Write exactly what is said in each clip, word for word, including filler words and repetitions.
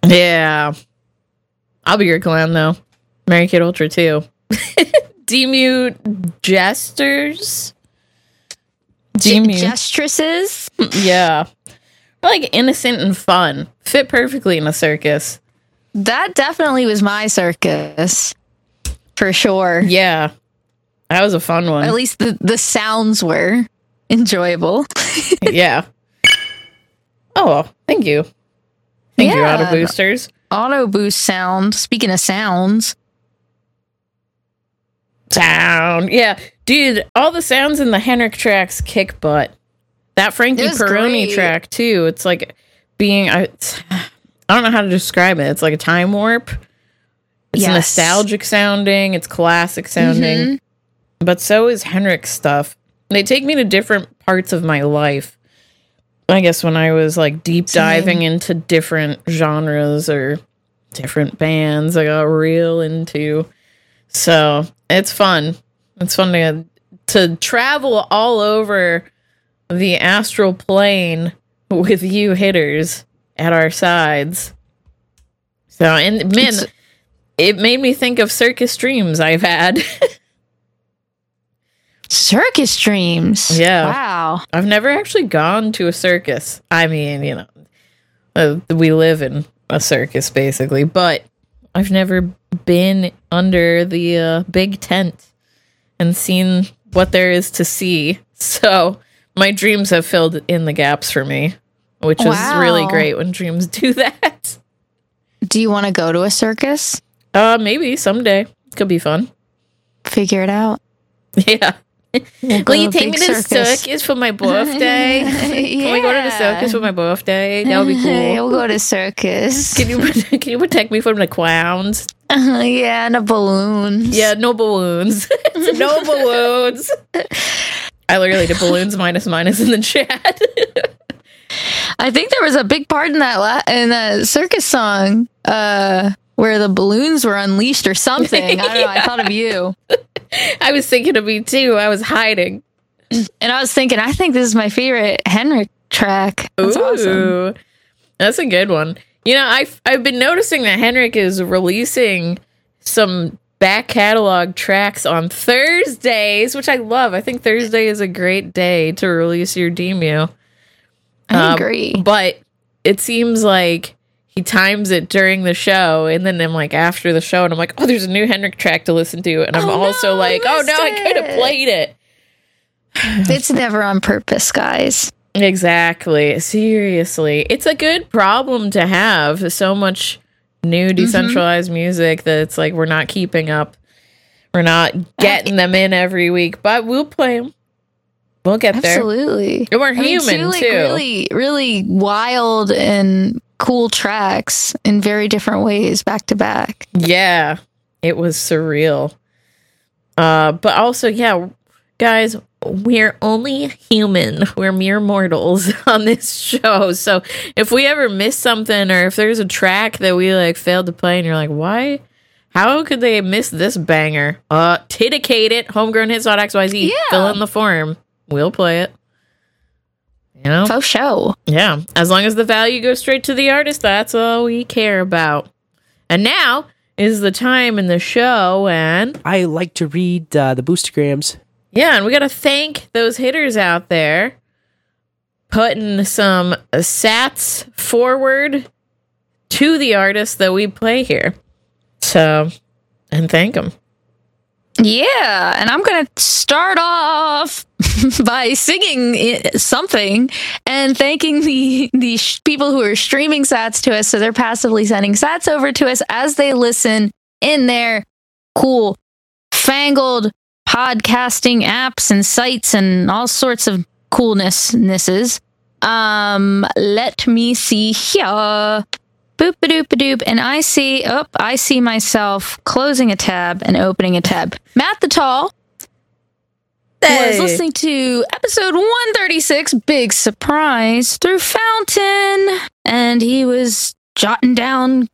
Yeah. I'll be your clown, though. Mary Kate Ultra, too. Demute jesters? Demute. Gestresses? Yeah. Like innocent and fun. Fit perfectly in a circus. That definitely was my circus. For sure. Yeah. That was a fun one. At least the, the sounds were enjoyable. Yeah. Oh, thank you. Thank yeah. you, Auto Boosters. Auto Boost sound. Speaking of sounds. Sound. Yeah. Dude, all the sounds in the Henrik tracks kick butt. That Frankie Peroni great. track, too. It's like being... I, I don't know how to describe it. It's like a time warp. It's yes. nostalgic sounding. It's classic sounding. Mm-hmm. But so is Henrik's stuff. They take me to different parts of my life. I guess when I was like deep diving Same. into different genres or different bands, I got real into. So it's fun. It's fun to to travel all over the astral plane with you hitters at our sides. So, and man, it's, it made me think of circus dreams I've had. Circus dreams? Yeah. Wow. I've never actually gone to a circus. I mean, you know, uh, we live in a circus basically, but I've never been under the uh, big tent and seen what there is to see. So my dreams have filled in the gaps for me, which wow. is really great when dreams do that. Do you want to go to a circus? Uh, maybe someday. Could be fun. Figure it out. Yeah. We'll Will you take me to the circus for my birthday? yeah. Can we go to the circus for my birthday? That would be cool. We'll go to circus. Can you can you protect me from the clowns? Uh, yeah, no balloons. Yeah, no balloons. No balloons. I literally did balloons minus minus in the chat. I think there was a big part in that la- in that circus song uh, where the balloons were unleashed or something. I don't know. yeah. I thought of you. I was thinking of me too. I was hiding. And I was thinking, I think this is my favorite Henrik track. That's Ooh, awesome. That's a good one. You know, I've, I've been noticing that Henrik is releasing some back catalog tracks on Thursdays, which I love. I think Thursday is a great day to release your demo. I agree. Um, but it seems like he times it during the show, and then I'm like after the show, and I'm like, oh, there's a new Henrik track to listen to, and I'm oh, also no, like, oh no, it. I could have played it. It's never on purpose, guys. Exactly. Seriously, it's a good problem to have. So much new decentralized mm-hmm. music that it's like we're not keeping up. We're not getting them in every week, but we'll play them. We'll get there. Absolutely. And we're human, I mean, two, like, too. Really, really wild and cool tracks in very different ways, back to back. Yeah, it was surreal. Uh, but also, yeah, guys, we're only human. We're mere mortals on this show. So if we ever miss something, or if there's a track that we like failed to play, and you're like, why? How could they miss this banger? Uh, Tidicate it, homegrown hits dot x y z. Yeah. Fill in the form. We'll play it. You know? Faux show. Yeah. As long as the value goes straight to the artist, that's all we care about. And now is the time in the show when I like to read uh, the Boostergrams. Yeah, and we got to thank those hitters out there putting some sats forward to the artists that we play here. So, and thank them. Yeah, and I'm going to start off by singing something and thanking the, the sh- people who are streaming sats to us. So they're passively sending sats over to us as they listen in their cool, fangled podcasting apps and sites and all sorts of coolnessnesses. Um, let me see here. Boop a doop a doop, and I see, oh, I see myself closing a tab and opening a tab. Matt the Tall hey. was listening to episode one thirty-six, Big Surprise, through Fountain, and he was jotting down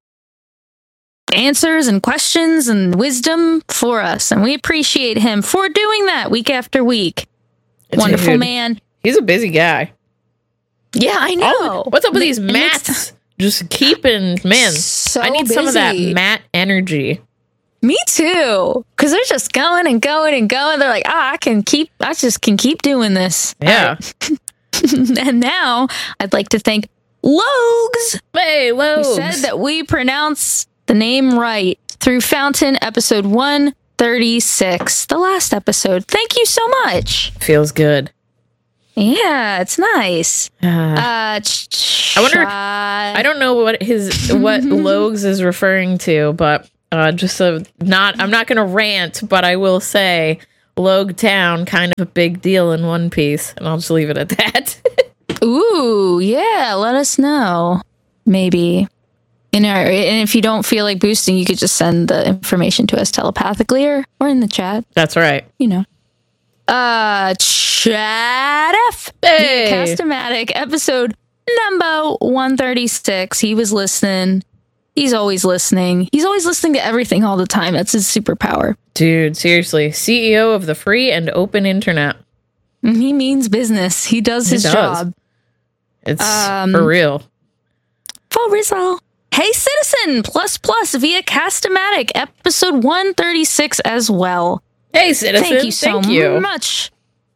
answers and questions and wisdom for us, and we appreciate him for doing that week after week. Dude, Wonderful man. He's a busy guy. Yeah, I know. Oh, what's up with these Matts? Just keeping, man, So I need some of that busy. Matt energy. Me too. Because they're just going and going and going. They're like, ah, I can keep, I just can keep doing this. Yeah. And now I'd like to thank Logs, Hey, who Logs. said that we pronounce the name right through Fountain episode one thirty-six, the last episode. Thank you so much. Feels good. Yeah, it's nice. Uh, Uh, ch- I wonder- ch- I don't know what his what Logs is referring to, but uh, just a not. I'm not going to rant, but I will say Logue Town kind of a big deal in One Piece, and I'll just leave it at that. Ooh, yeah, let us know. Maybe. You know, and if you don't feel like boosting, you could just send the information to us telepathically or, or in the chat, That's right. you know. Uh, Chat F. Hey. Castomatic, episode number one thirty-six. He was listening. He's always listening. He's always listening to everything all the time. That's his superpower. Dude, seriously, C E O of the free and open internet. He means business. He does He his does. job. It's Um, for real. For Rizal. Hey Citizen plus plus via Castomatic, episode one thirty-six as well. Hey, citizen. Thank you so Thank you. much,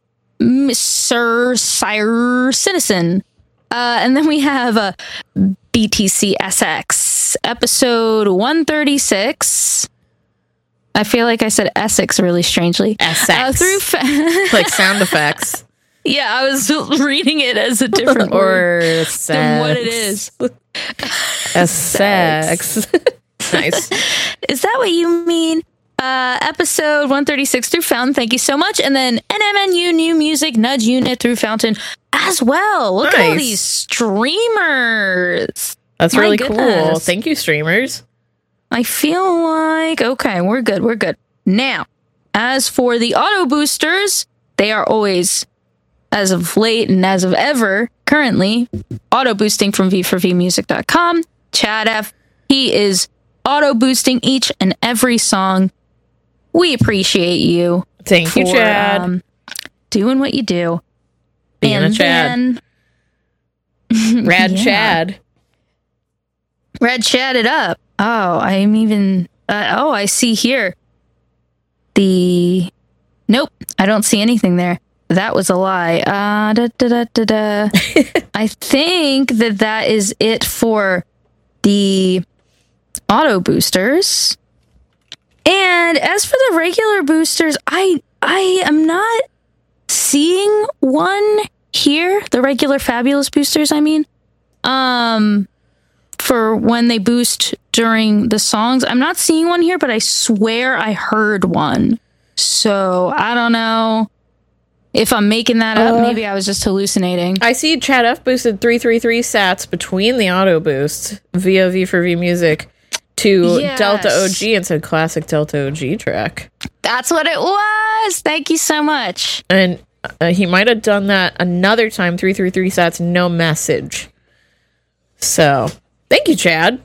Mister Sire Citizen. Uh, and then we have a B T C S X, episode one thirty-six. I feel like I said Essex really strangely. Essex. Uh, through fa- Like sound effects. yeah, I was reading it as a different word or than what it sex. is. A sex. Nice. Is that what you mean? Uh, episode one thirty-six through Fountain, thank you so much. And then N M N U New Music Nudge Unit through Fountain as well. Look at all Nice. these streamers. That's My really goodness. cool. Thank you, streamers. I feel like, okay, we're good, we're good. Now, as for the auto boosters, they are always, as of late and as of ever, currently, auto boosting from v four v music dot com. Chad F, he is auto boosting each and every song. We appreciate you. Thank you, for, Chad. um, doing what you do. Being a and Chad. then Rad yeah. Chad. Red chatted up. Oh, I'm even. Uh, oh, I see here. The. Nope, I don't see anything there. That was a lie. Uh, da, da, da, da, da. I think that that is it for the auto boosters. And as for the regular boosters, I I am not seeing one here. The regular fabulous boosters, I mean. Um. For when they boost during the songs. I'm not seeing one here, but I swear I heard one. So I don't know if I'm making that up. Uh, Maybe I was just hallucinating. I see Chad F boosted three three three sats between the auto boosts via V four V Music to Yes. Delta O G and said classic Delta O G track. That's what it was. Thank you so much. And uh, he might have done that another time, three three three sats, no message. So, thank you, Chad.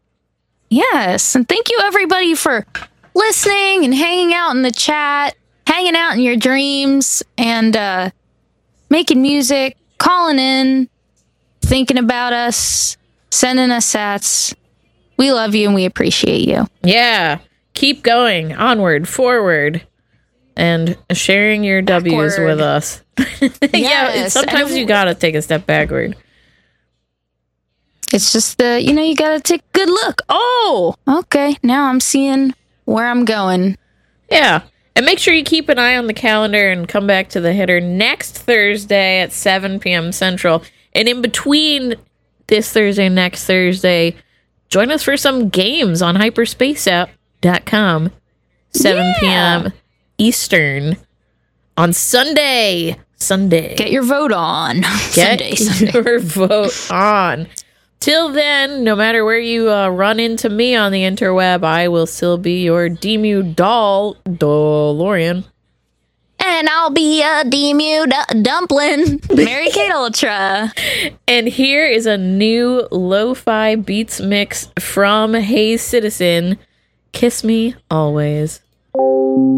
Yes. And thank you, everybody, for listening and hanging out in the chat, hanging out in your dreams, and uh, making music, calling in, thinking about us, sending us sats. We love you and we appreciate you. Yeah. Keep going, onward, forward, and sharing your W's Backward. with us. yeah, Yes, sometimes and- you gotta take a step backward. It's just the, you know, you got to take a good look. Oh, okay. Now I'm seeing where I'm going. Yeah. And make sure you keep an eye on the calendar and come back to the hitter next Thursday at seven p.m. Central. And in between this Thursday and next Thursday, join us for some games on hyperspace app dot com, seven p.m. Eastern on Sunday. Sunday. Get your vote on. Get Sunday, Sunday. your vote on. Till then, no matter where you uh, run into me on the interweb, I will still be your Demu doll, DeLorean. And I'll be a Demu d- dumpling. Mary Kate Ultra. And here is a new lo-fi beats mix from Hey Citizen. Kiss Me Always.